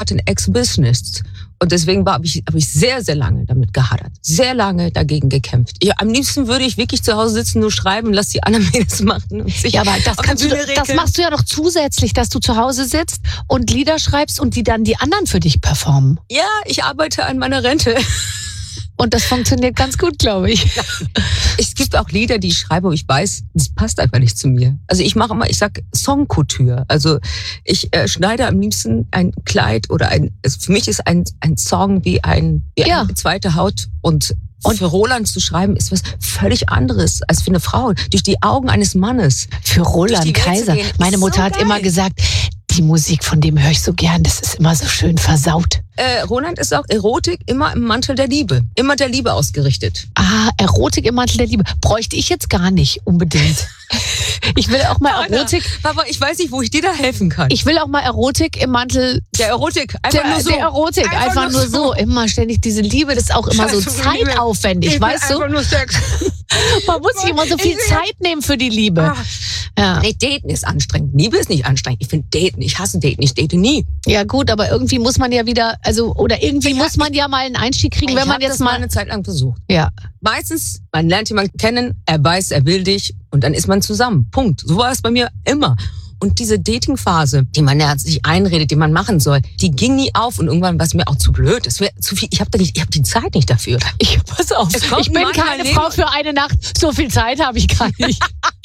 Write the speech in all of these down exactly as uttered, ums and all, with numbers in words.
not an exhibitionist. Und deswegen habe ich, hab ich sehr, sehr lange damit gehadert. Sehr lange dagegen gekämpft. Ja, am liebsten würde ich wirklich zu Hause sitzen, nur schreiben, lass die anderen Mädels machen. Und sich ja, aber das, kannst du, das machst du ja noch zusätzlich, dass du zu Hause sitzt und Lieder schreibst und die dann die anderen für dich performen. Ja, ich arbeite an meiner Rente. Und das funktioniert ganz gut, glaube ich. Es gibt auch Lieder, die ich schreibe, wo ich weiß, das passt einfach nicht zu mir. Also ich mache immer, ich sag Songcouture. Also ich äh, schneide am liebsten ein Kleid oder ein, also für mich ist ein, ein Song wie, ein, wie ja. eine zweite Haut. Und, und für Roland zu schreiben ist was völlig anderes als für eine Frau. Durch die Augen eines Mannes. Für Roland Kaiser. Meine Mutter so hat geil. immer gesagt, die Musik, von dem höre ich so gern, das ist immer so schön versaut. Äh, Roland ist auch Erotik immer im Mantel der Liebe. Immer der Liebe ausgerichtet. Ah, Erotik im Mantel der Liebe. Bräuchte ich jetzt gar nicht unbedingt. Ich will auch mal Erotik. Aber ich weiß nicht, wo ich dir da helfen kann. Ich will auch mal Erotik im Mantel. Der Erotik, einfach der, nur so. Der Erotik, einfach, einfach nur so. so. Immer ständig diese Liebe, das ist auch immer Scheiße, so zeitaufwendig, ich weißt du? Nur Sex. Man muss sich immer so viel Zeit nehmen für die Liebe. Ah. Ja. Nee, daten ist anstrengend. Liebe ist nicht anstrengend. Ich finde daten, ich hasse daten, ich date nie. Ja gut, aber irgendwie muss man ja wieder, also oder irgendwie ich muss hab, man ja mal einen Einstieg kriegen, wenn man jetzt das mal eine Zeit lang versucht. Ja. Meistens, man lernt jemanden kennen, er weiß, er will dich und dann ist man zusammen. Punkt. So war es bei mir immer. Und diese Dating-Phase, die man ja sich einredet, die man machen soll, die ging nie auf und irgendwann war es mir auch zu blöd. Es wäre zu viel. Ich habe da nicht, ich habe die Zeit nicht dafür. Ich pass auf. Ich bin keine Frau für eine Nacht. So viel Zeit habe ich gar nicht.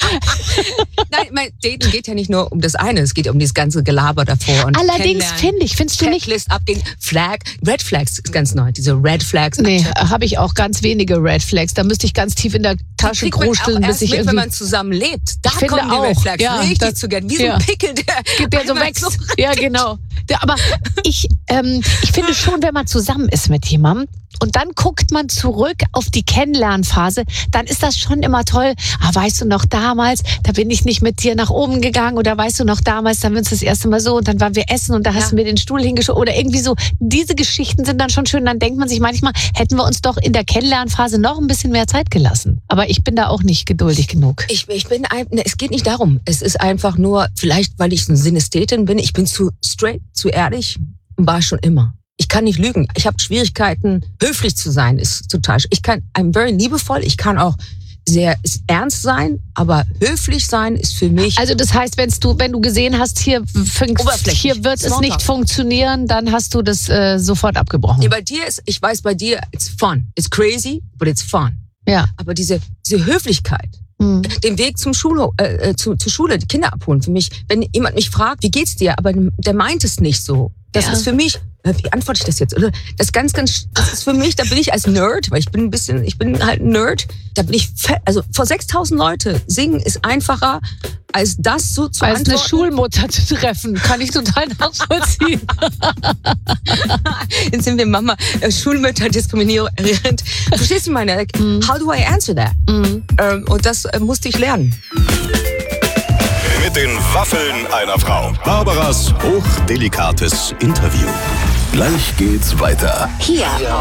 Nein, mein Daten geht ja nicht nur um das eine, es geht um dieses ganze Gelaber davor. Und allerdings finde ich, findest du nicht... Checklist abgehen, Flag, Red Flags ist ganz neu, diese Red Flags. Nee, habe ich auch ganz wenige Red Flags. Da müsste ich ganz tief in der Tasche grusteln, bis ich mit, irgendwie... wenn man zusammen lebt, da ich kommen die auch, Red Flags ja, richtig das, zu gern. Wie so ja. ein Pickel, der, der so wächst. So ja, genau. Aber ich, ähm, ich finde schon, wenn man zusammen ist mit jemandem und dann guckt man zurück auf die Kennenlernphase, dann ist das schon immer toll. Ah, weißt du noch damals, da bin ich nicht mit dir nach oben gegangen oder weißt du noch damals, da haben wir uns das erste Mal so und dann waren wir essen und da hast ja. du mir den Stuhl hingeschoben oder irgendwie so. Diese Geschichten sind dann schon schön. Dann denkt man sich manchmal, hätten wir uns doch in der Kennenlernphase noch ein bisschen mehr Zeit gelassen. Aber ich bin da auch nicht geduldig genug. Ich, ich bin, ein, ne, es geht nicht darum. Es ist einfach nur, vielleicht weil ich eine Synästhetin bin, ich bin zu straight, zu ehrlich, war schon immer. Ich kann nicht lügen. Ich habe Schwierigkeiten, höflich zu sein, ist total. Ich kann, I'm very liebevoll. Ich kann auch sehr ernst sein, aber höflich sein ist für mich. Also das heißt, wenn du, wenn du gesehen hast, hier, hier wird es nicht funktionieren, dann hast du das äh, sofort abgebrochen. Nee, bei dir ist, ich weiß, bei dir, it's fun. It's crazy, but it's fun. Ja. Aber diese, diese Höflichkeit, mhm. den Weg zum Schule, äh, zu, zur Schule, die Kinder abholen, für mich, wenn jemand mich fragt, wie geht's dir, aber der meint es nicht so. Das ja. ist für mich, wie antworte ich das jetzt? Oder das ganz, ganz, das ist für mich, da bin ich als Nerd, weil ich bin ein bisschen, ich bin halt ein Nerd, da bin ich, fe- also vor sechstausend Leute singen ist einfacher, als das so zu als antworten. Als eine Schulmutter zu treffen, kann ich total nachvollziehen. Jetzt sind wir Mama, äh, Schulmütter diskriminierend. Verstehst du meine? Like, mm. How do I answer that? Mm. Ähm, und das äh, musste ich lernen. Mit den Waffeln einer Frau. Barbaras hochdelikates Interview. Gleich geht's weiter. Hier